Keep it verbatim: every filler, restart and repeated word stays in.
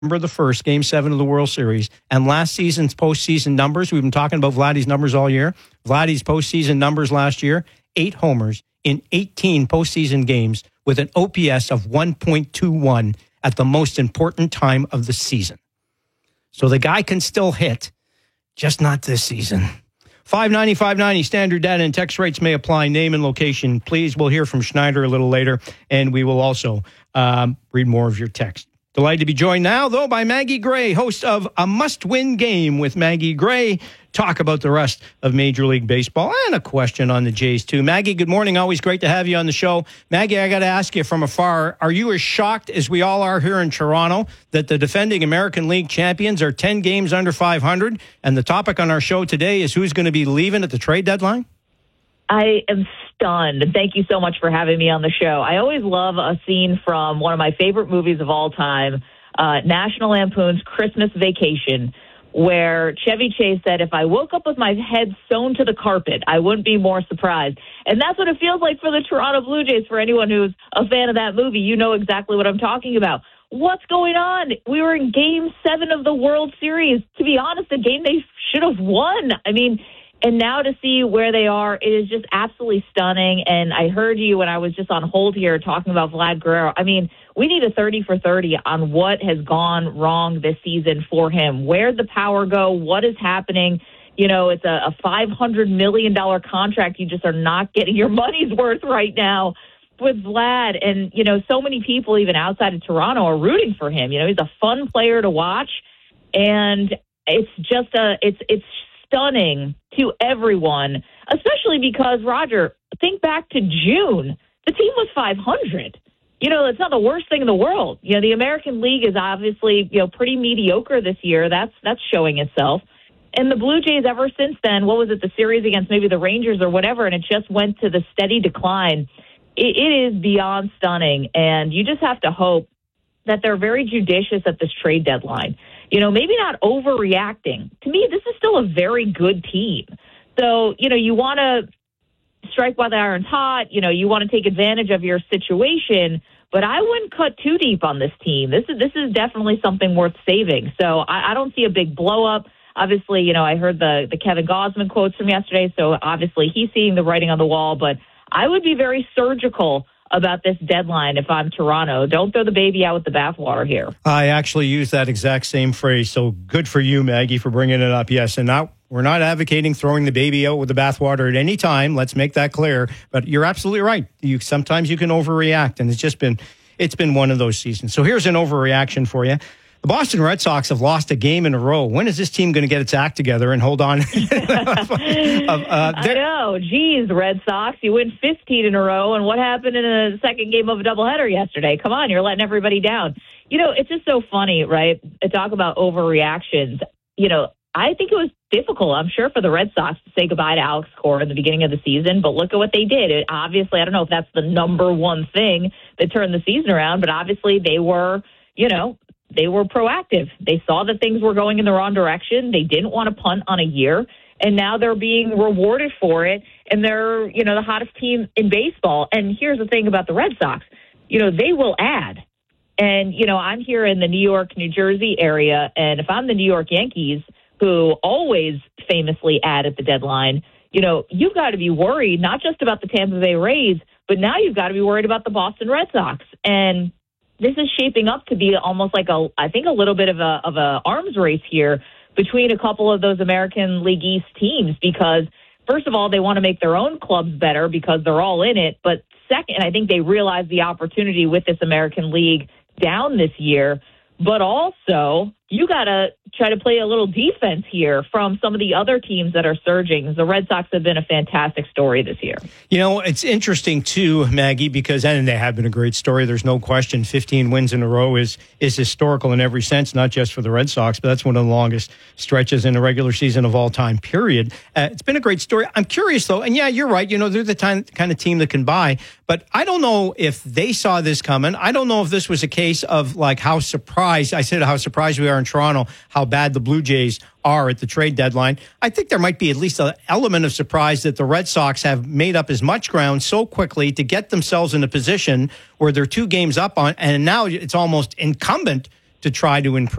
November the first, Game seven of the World Series, and last season's postseason numbers, we've been talking about Vladdy's numbers all year. Vladdy's postseason numbers last year, eight homers in eighteen postseason games with an O P S of one point two one at the most important time of the season. So the guy can still hit, just not this season. five ninety, five ninety, standard data and text rates may apply. Name and location, please. We'll hear from Schneider a little later, and we will also um, read more of your text. Delighted to be joined now, though, by Maggie Gray, host of A Must-Win Game with Maggie Gray. Talk about the rest of Major League Baseball and a question on the Jays, too. Maggie, good morning. Always great to have you on the show. Maggie, I got to ask you from afar, are you as shocked as we all are here in Toronto that the defending American League champions are ten games under five hundred? And the topic on our show today is who's going to be leaving at the trade deadline? I am stunned. Thank you so much for having me on the show. I always love a scene from one of my favorite movies of all time, uh, National Lampoon's Christmas Vacation, where Chevy Chase said, if I woke up with my head sewn to the carpet, I wouldn't be more surprised. And that's what it feels like for the Toronto Blue Jays. For anyone who's a fan of that movie, you know exactly what I'm talking about. What's going on? We were in Game seven of the World Series. To be honest, a game they should have won. I mean, and now to see where they are, it is just absolutely stunning. And I heard you when I was just on hold here talking about Vlad Guerrero. I mean, we need a thirty for thirty on what has gone wrong this season for him. Where'd the power go? What is happening? You know, it's a, a five hundred million dollars contract. You just are not getting your money's worth right now with Vlad. And, you know, so many people, even outside of Toronto, are rooting for him. You know, he's a fun player to watch. And it's just a, it's, it's, stunning to everyone, especially because, Roger, think back to June. The team was five hundred. You know, it's not the worst thing in the world. You know, the American League is obviously, you know, pretty mediocre this year. That's that's showing itself. And the Blue Jays, ever since then, what was it, the series against maybe the Rangers or whatever, and it just went to the steady decline. It, it is beyond stunning, and you just have to hope that they're very judicious at this trade deadline. You know, maybe not overreacting. To me, this is still a very good team. So, you know, you want to strike while the iron's hot. You know, you want to take advantage of your situation, but I wouldn't cut too deep on this team. This is this is definitely something worth saving. So I, I don't see a big blow up. Obviously, you know, I heard the, the Kevin Gausman quotes from yesterday, so obviously he's seeing the writing on the wall, but I would be very surgical about this deadline if I'm Toronto. Don't throw the baby out with the bathwater here. I actually use that exact same phrase, so good for you, Maggie, for bringing it up. Yes, and now we're not advocating throwing the baby out with the bathwater at any time. Let's make that clear. But you're absolutely right. You sometimes you can overreact, and it's just been it's been one of those seasons. So here's an overreaction for you. The Boston Red Sox have lost a game in a row. When is this team going to get its act together and hold on? uh, I know. Geez, Red Sox, you win fifteen in a row, and what happened in the second game of a doubleheader yesterday? Come on, you're letting everybody down. You know, it's just so funny, right? To talk about overreactions. You know, I think it was difficult, I'm sure, for the Red Sox to say goodbye to Alex Cora in the beginning of the season, but look at what they did. It, obviously, I don't know if that's the number one thing that turned the season around, but obviously they were, you know, they were proactive. They saw that things were going in the wrong direction. They didn't want to punt on a year, and now they're being rewarded for it, and they're, you know, the hottest team in baseball. And here's the thing about the Red Sox. You know, they will add. And, you know, I'm here in the New York, New Jersey area, and if I'm the New York Yankees, who always famously add at the deadline, you know, you've got to be worried not just about the Tampa Bay Rays, but now you've got to be worried about the Boston Red Sox. And this is shaping up to be almost like a, I think, a little bit of a of a arms race here between a couple of those American League East teams because, first of all, they want to make their own clubs better because they're all in it. But second, I think they realize the opportunity with this American League down this year. But also, you got to try to play a little defense here from some of the other teams that are surging. The Red Sox have been a fantastic story this year. You know, it's interesting, too, Maggie, because, and they have been a great story. There's no question fifteen wins in a row is is historical in every sense, not just for the Red Sox, but that's one of the longest stretches in a regular season of all time, period. Uh, it's been a great story. I'm curious, though, and yeah, you're right. You know, they're the time, kind of team that can buy, but I don't know if they saw this coming. I don't know if this was a case of, like, how surprised, I said how surprised we are in Toronto, how bad the Blue Jays are at the trade deadline. I think there might be at least an element of surprise that the Red Sox have made up as much ground so quickly to get themselves in a position where they're two games up on, and now it's almost incumbent to try to improve.